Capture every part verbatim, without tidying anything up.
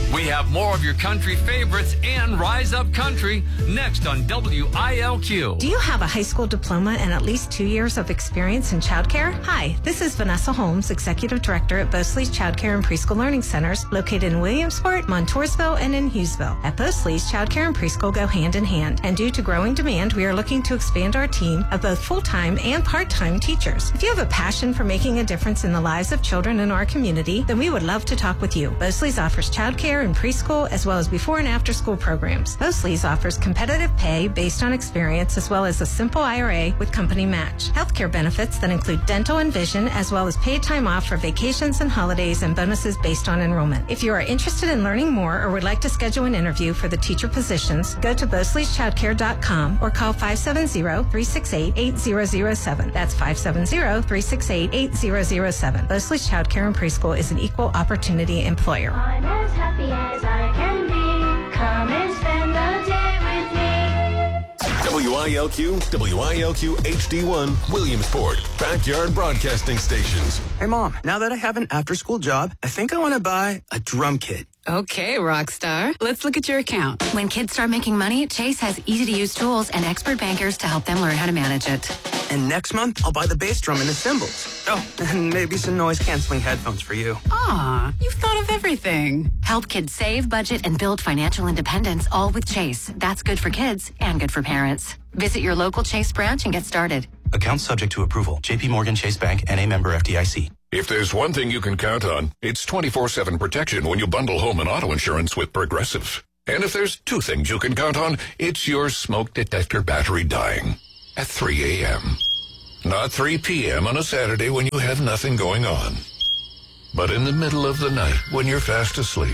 We have more of your country favorites and Rise Up Country next on W I L Q. Do you have a high school diploma and at least two years of experience in childcare? Hi, this is Vanessa Holmes, Executive Director at Bosley's Childcare and Preschool Learning Centers, located in Williamsport, Montoursville, and in Hughesville. At Bosley's, childcare and preschool go hand in hand, and due to growing demand, we are looking to expand our team of both full-time and part-time teachers. If you have a passion for making a difference in the lives of children in our community, then we would love to talk with you. Bosley's offers childcare and preschool, as well as before and after school programs. Bosley's offers competitive pay based on experience, as well as a simple I R A with company match. Healthcare benefits that include dental and vision, as well as paid time off for vacations and holidays, and bonuses based on enrollment. If you are interested in learning more or would like to schedule an interview for the teacher positions, go to bosleys childcare dot com or call five seven zero, three six eight, eight zero zero seven. That's five seven zero, three six eight, eight zero zero seven. Bosley's Childcare and Preschool is an equal opportunity employer. I'm as happy as I can be. Come and spend the day with me. W I L Q, W I L Q H D one, Williamsport, backyard broadcasting stations. Hey, Mom, now that I have an after-school job, I think I want to buy a drum kit. Okay, Rockstar. Let's look at your account. When kids start making money, Chase has easy-to-use tools and expert bankers to help them learn how to manage it. And next month, I'll buy the bass drum and the cymbals. Oh, and maybe some noise-canceling headphones for you. Aw, you've thought of everything. Help kids save, budget, and build financial independence, all with Chase. That's good for kids and good for parents. Visit your local Chase branch and get started. Account subject to approval. J P Morgan Chase Bank, N A member F D I C. If there's one thing you can count on, it's twenty-four seven protection when you bundle home and auto insurance with Progressive. And if there's two things you can count on, it's your smoke detector battery dying at three a.m. Not three p.m. on a Saturday when you have nothing going on, but in the middle of the night when you're fast asleep.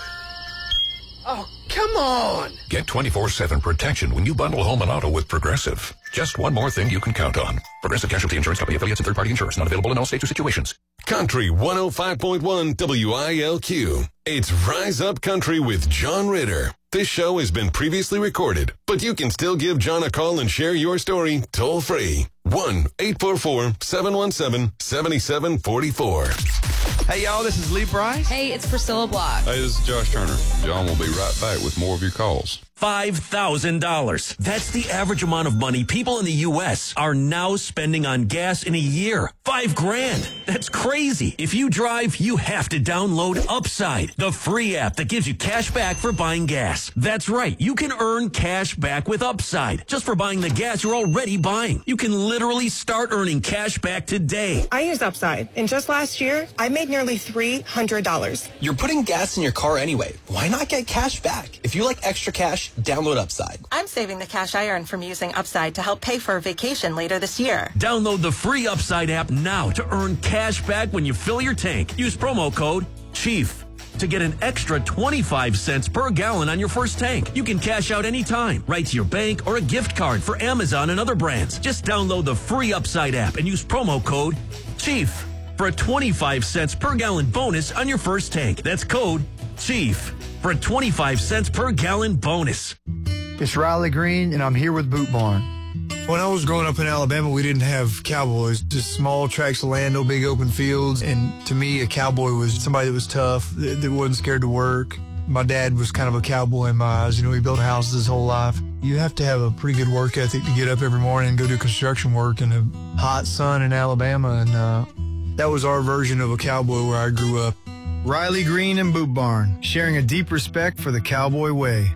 Oh, come on! Get twenty-four seven protection when you bundle home and auto with Progressive. Just one more thing you can count on. Progressive Casualty Insurance Company, affiliates, and third-party insurers. Not available in all states or situations. Country one oh five point one W I L Q. It's Rise Up Country with John Ritter. This show has been previously recorded, but you can still give John a call and share your story toll-free. one eight four four, seven one seven, seven seven four four. Hey, y'all, this is Lee Bryce. Hey, it's Priscilla Block. Hey, this is Josh Turner. John will be right back with more of your calls. five thousand dollars. That's the average amount of money people in the U S are now spending on gas in a year. Five grand. That's crazy. If you drive, you have to download Upside, the free app that gives you cash back for buying gas. That's right. You can earn cash back with Upside just for buying the gas you're already buying. You can literally start earning cash back today. I use Upside, and just last year, I made nearly three hundred dollars. You're putting gas in your car anyway. Why not get cash back? If you like extra cash, download Upside. I'm saving the cash I earn from using Upside to help pay for a vacation later this year. Download the free Upside app now to earn cash back when you fill your tank. Use promo code CHIEF to get an extra twenty-five cents per gallon on your first tank. You can cash out anytime, right to your bank or a gift card for Amazon and other brands. Just download the free Upside app and use promo code CHIEF for a twenty-five cents per gallon bonus on your first tank. That's code CHIEF for a twenty-five cents per gallon bonus. It's Riley Green, and I'm here with Boot Barn. When I was growing up in Alabama, we didn't have cowboys, just small tracts of land, no big open fields. And to me, a cowboy was somebody that was tough, that, that wasn't scared to work. My dad was kind of a cowboy in my eyes. You know, he built houses his whole life. You have to have a pretty good work ethic to get up every morning and go do construction work in the hot sun in Alabama. And uh, that was our version of a cowboy where I grew up. Riley Green and Boot Barn, sharing a deep respect for the cowboy way.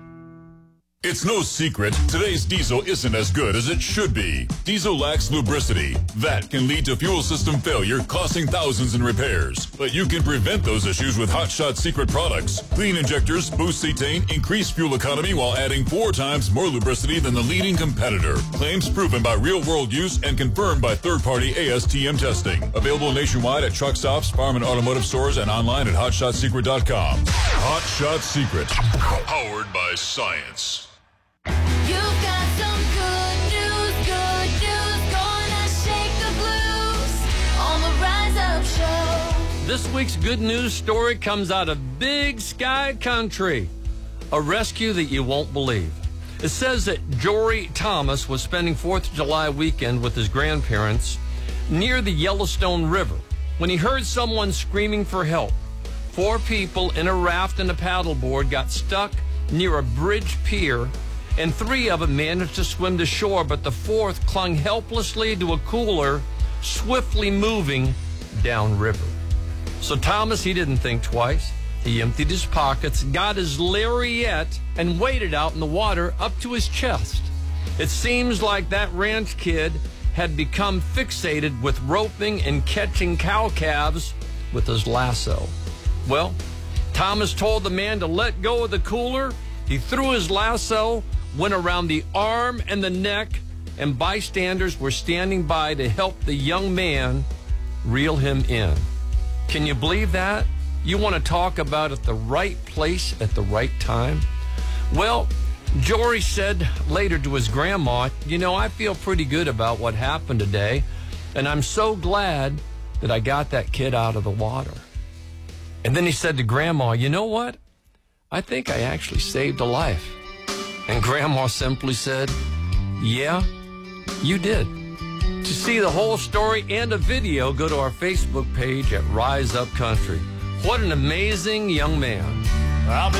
It's no secret, today's diesel isn't as good as it should be. Diesel lacks lubricity. That can lead to fuel system failure, costing thousands in repairs. But you can prevent those issues with Hot Shot Secret products. Clean injectors boost cetane, increase fuel economy while adding four times more lubricity than the leading competitor. Claims proven by real-world use and confirmed by third-party A S T M testing. Available nationwide at truck stops, farm and automotive stores, and online at hot shot secret dot com. Hot Shot Secret, powered by science. You've got some good news, good news, gonna shake the blues on the Rise Up Show. This week's good news story comes out of Big Sky Country, a rescue that you won't believe. It says that Jory Thomas was spending fourth of July weekend with his grandparents near the Yellowstone River when he heard someone screaming for help. Four people in a raft and a paddleboard got stuck near a bridge pier, and three of them managed to swim to shore, but the fourth clung helplessly to a cooler swiftly moving downriver. So Thomas, he didn't think twice. He emptied his pockets, got his lariat, and waded out in the water up to his chest. It seems like that ranch kid had become fixated with roping and catching cow calves with his lasso. Well, Thomas told the man to let go of the cooler. He threw his lasso, went around the arm and the neck, and bystanders were standing by to help the young man reel him in. Can you believe that? You want to talk about at the right place at the right time? Well, Jory said later to his grandma, you know, I feel pretty good about what happened today, and I'm so glad that I got that kid out of the water. And then he said to Grandma, you know what? I think I actually saved a life. And Grandma simply said, yeah, you did. To see the whole story and a video, go to our Facebook page at Rise Up Country. What an amazing young man. I'll be